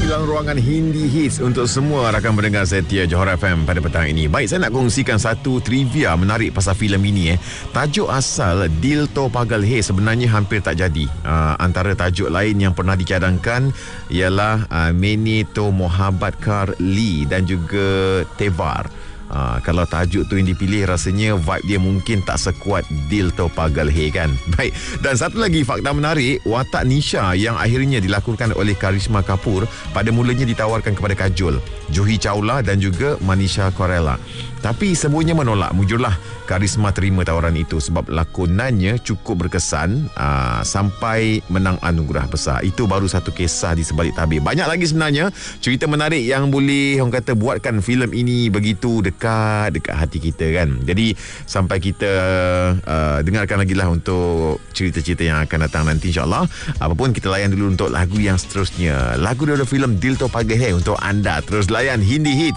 dalam ruangan Hindi Hits untuk semua rakan pendengar setia Johor FM pada petang ini. Baik, saya nak kongsikan satu trivia menarik pasal filem ini. Tajuk asal Dil To Pagal Hai sebenarnya hampir tak jadi. Antara tajuk lain yang pernah dicadangkan ialah Maine To Mohabbat Kar Li dan juga Tevar. Kalau tajuk tu yang dipilih, rasanya vibe dia mungkin tak sekuat Dil To Pagal Hai kan. Baik, dan satu lagi fakta menarik, watak Nisha yang akhirnya dilakukan oleh Karisma Kapoor pada mulanya ditawarkan kepada Kajol, Juhi Chawla dan juga Manisha Koirala. Tapi semuanya menolak. Mujurlah Karisma terima tawaran itu sebab lakonannya cukup berkesan sampai menang anugerah besar. Itu baru satu kisah di sebalik tabir. Banyak lagi sebenarnya cerita menarik yang boleh orang kata buatkan filem ini begitu dekat hati kita kan. Jadi sampai kita dengarkan lagi lah untuk cerita-cerita yang akan datang nanti insyaAllah. Apapun, kita layan dulu untuk lagu yang seterusnya. Lagu dari filem Dil To Pagal Hai untuk anda. Terus layan Hindi Hits.